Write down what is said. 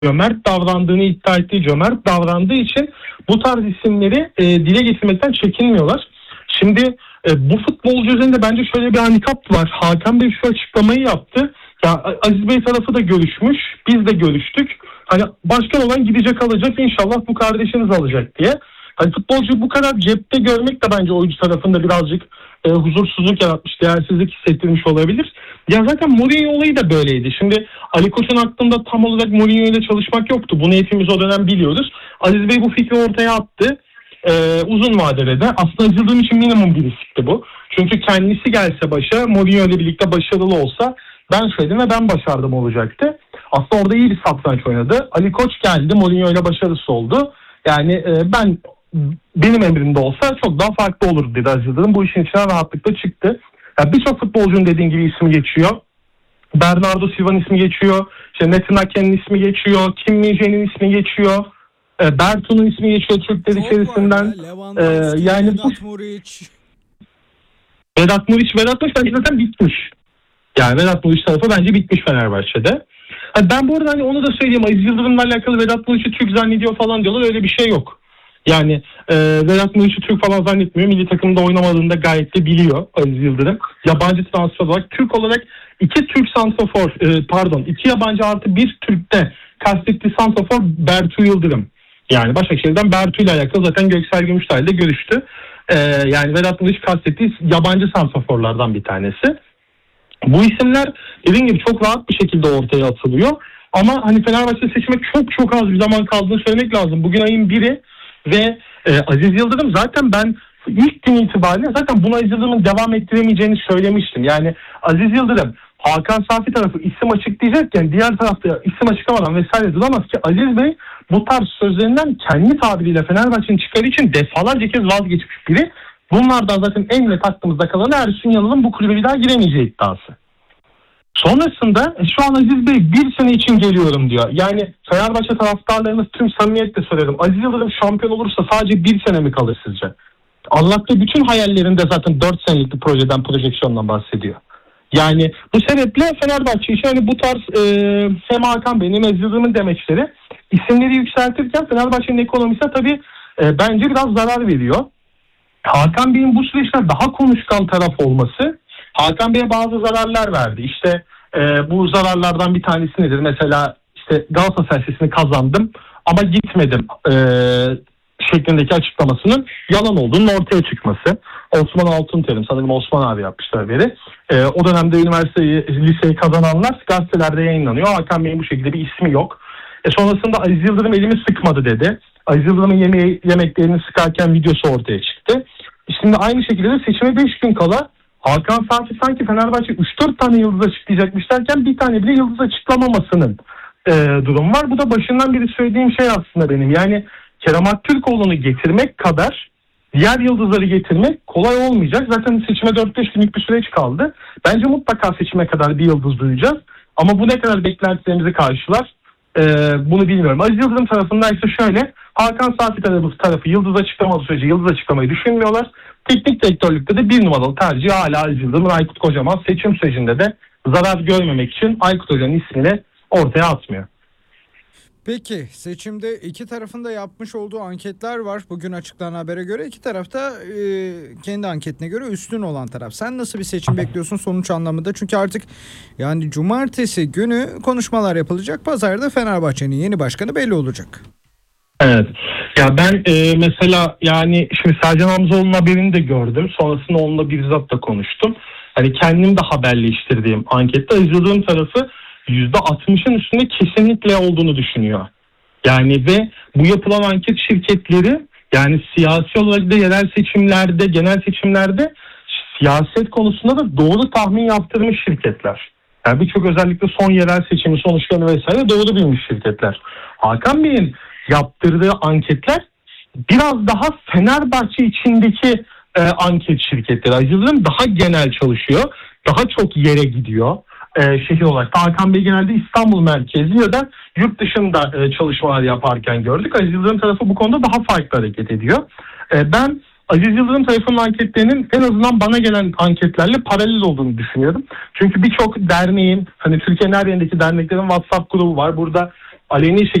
cömert davrandığını iddia ettiği, cömert davrandığı için bu tarz isimleri dile getirmekten çekinmiyorlar. Şimdi bu futbolcu üzerinde bence şöyle bir handikap var. Hakan Bey şu açıklamayı yaptı. Ya Aziz Bey tarafı da görüşmüş, biz de görüştük. Hani başkan olan gidecek alacak, inşallah bu kardeşiniz alacak diye. Hani futbolcu bu kadar cepte görmek de bence oyuncu tarafında birazcık huzursuzluk yaratmış, değersizlik hissettirmiş olabilir. Ya zaten Mourinho olayı da böyleydi. Şimdi Ali Koç'un aklında tam olarak Mourinho ile çalışmak yoktu. Bunu hepimiz o dönem biliyoruz. Aziz Bey bu fikri ortaya attı. Uzun vadede de aslında Aziz Yıldırım için minimum bir riskti bu. Çünkü kendisi gelse başa, Mourinho ile birlikte başarılı olsa ben söyledim ve ben başardım olacaktı. Aslında orada iyi bir satranç oynadı. Ali Koç geldi, Mourinho ile başarısı oldu. Yani benim emrimde olsa çok daha farklı olur dedi Aziz Yıldırım. Bu işin içinden rahatlıkla çıktı. Yani birçok futbolcunun dediğin gibi ismi geçiyor. Bernardo Silva'nın ismi geçiyor. İşte Metin Aken'in ismi geçiyor. Kim Min-jae'nin ismi geçiyor. Bertu'nun ismi geçiyor Türkler içerisinden. Yani Vedat Muriç. Vedat Muriç bence zaten bitmiş. Yani Vedat Muriç tarafı bence bitmiş Fenerbahçe'de. Ben bu arada hani onu da söyleyeyim. Aziz Yıldırım'la alakalı Vedat Muriç'i Türk zannediyor falan diyorlar. Öyle bir şey yok. Yani Vedat Muriç'i Türk falan zannetmiyor. Milli takımda oynamadığını da gayet de biliyor Aziz Yıldırım. Yabancı transfer olarak, Türk olarak iki yabancı artı bir Türk'te kastettiği santrafor Bertu Yıldırım. Yani Başakşehir'den Bertu ile alakalı zaten Göksel Gümüştay ile görüştü. Yani Vedat Muriç kastettiği yabancı santraforlardan bir tanesi. Bu isimler dediğim gibi çok rahat bir şekilde ortaya atılıyor. Ama hani Fenerbahçe seçime çok az bir zaman kaldığını söylemek lazım. Bugün ayın 1'i ve Aziz Yıldırım zaten ben ilk gün itibariyle zaten bunu Aziz Yıldırım'ın devam ettiremeyeceğini söylemiştim. Yani Aziz Yıldırım Hakan Safi tarafı isim açıklayacakken diğer tarafta isim açıklamadan vesaire duramaz ki Aziz Bey bu tarz sözlerinden kendi tabiriyle Fenerbahçe'nin çıkarı için defalarca kez vazgeçmiş biri. Bunlardan zaten en net aklımızda kalan Ersun Yanal'ın bu kulübe bir daha giremeyeceği iddiası. Sonrasında şu an Aziz Bey bir sene için geliyorum diyor. Yani Fenerbahçe taraftarlarına tüm samimiyetle söylerim. Aziz Yıldırım şampiyon olursa sadece bir sene mi kalır sizce? Anlattığı bütün hayallerinde zaten 4 senelik bir projeden, projeksiyondan bahsediyor. Yani bu sebeple Fenerbahçe için hani bu tarz hem Hakan Bey'in hem Aziz Yıldırım'ın demeçleri isimleri yükseltirken Fenerbahçe'nin ekonomisine tabii bence biraz zarar veriyor. Hakan Bey'in bu süreçte daha konuşkan taraf olması Hakan Bey'e bazı zararlar verdi. İşte bu zararlardan bir tanesi nedir? Mesela işte Galatasaray sesini kazandım ama gitmedim şeklindeki açıklamasının yalan olduğunun ortaya çıkması. Osman Altunterim, sanırım Osman abi yapmışlar haberi. O dönemde üniversiteyi, liseyi kazananlar gazetelerde yayınlanıyor. Hakan Bey'in bu şekilde bir ismi yok. Sonrasında Aziz Yıldırım elimi sıkmadı dedi. Aziz Yıldırım'ın yemeklerini sıkarken videosu ortaya çıktı. Şimdi aynı şekilde de seçime 5 gün kala Hakan Safi sanki Fenerbahçe 3-4 tane yıldız açıklayacakmış derken bir tane bile yıldız açıklamamasının durum var. Bu da başından beri söylediğim şey aslında benim. Yani Kerem Aktürkoğlu'nu getirmek kadar diğer yıldızları getirmek kolay olmayacak. Zaten seçime 4-5 günlük bir süreç kaldı. Bence mutlaka seçime kadar bir yıldız duyacağız. Ama bu ne kadar beklentilerimizi karşılar bunu bilmiyorum. Aziz Yıldırım tarafından ise şöyle, Hakan Safi tarafı yıldız açıklamadığı sürece yıldız açıklamayı düşünmüyorlar. Teknik direktörlükte de bir numaralı tercih hala Aziz Yıldırım'ın Aykut Kocaman, seçim sürecinde de zarar görmemek için Aykut Hoca'nın ismini ortaya atmıyor. Peki seçimde iki tarafında yapmış olduğu anketler var. Bugün açıklanan habere göre iki tarafta kendi anketine göre üstün olan taraf. Sen nasıl bir seçim bekliyorsun sonuç anlamında? Çünkü artık yani cumartesi günü konuşmalar yapılacak. Pazarda Fenerbahçe'nin yeni başkanı belli olacak. Evet. Ya ben mesela yani şimdi Sercan Hamzoğlu'nun haberini de gördüm. Sonrasında onunla bizzat da konuştum. Hani kendim de haberleştirdiğim ankette Aziz Yıldırım tarafı %60'ın üstünde kesinlikle olduğunu düşünüyor. Yani ve bu yapılan anket şirketleri yani siyasi olarak da yerel seçimlerde, genel seçimlerde siyaset konusunda da doğru tahmin yaptırmış şirketler. Yani birçok özellikle son yerel seçimin sonuçlarını vesaire doğru bilmiş şirketler. Hakan Bey'in yaptırdığı anketler biraz daha Fenerbahçe içindeki anket şirketleri. Aziz Yıldırım daha genel çalışıyor. Daha çok yere gidiyor. Şehir olarak. Hakan Bey genelde İstanbul merkezli ya da yurt dışında çalışmalar yaparken gördük. Aziz Yıldırım tarafı bu konuda daha farklı hareket ediyor. Ben Aziz Yıldırım tarafının anketlerinin en azından bana gelen anketlerle paralel olduğunu düşünüyorum. Çünkü birçok derneğin, hani Türkiye'nin her yerindeki derneklerin WhatsApp grubu var. Burada aleni